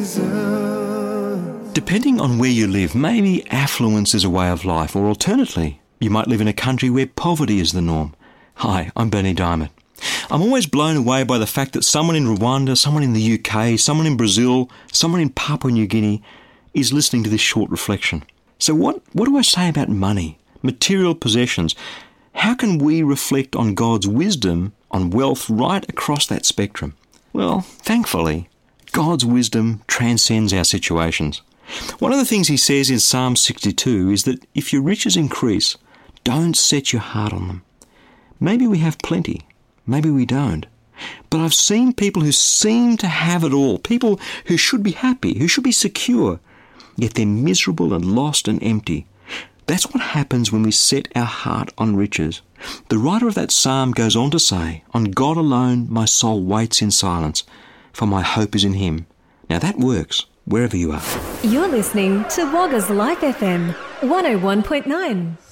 Depending on where you live, maybe affluence is a way of life, or alternately, you might live in a country where poverty is the norm. Hi, I'm Bernie Diamond. I'm always blown away by the fact that someone in Rwanda, someone in the UK, someone in Brazil, someone in Papua New Guinea is listening to this short reflection. So what do I say about money, material possessions? How can we reflect on God's wisdom on wealth right across that spectrum? Well, thankfully, God's wisdom transcends our situations. One of the things he says in Psalm 62 is that if your riches increase, don't set your heart on them. Maybe we have plenty, maybe we don't. But I've seen people who seem to have it all, people who should be happy, who should be secure, yet they're miserable and lost and empty. That's what happens when we set our heart on riches. The writer of that psalm goes on to say, "On God alone my soul waits in silence, for my hope is in him." Now that works wherever you are. You're listening to Wagga's Life FM 101.9.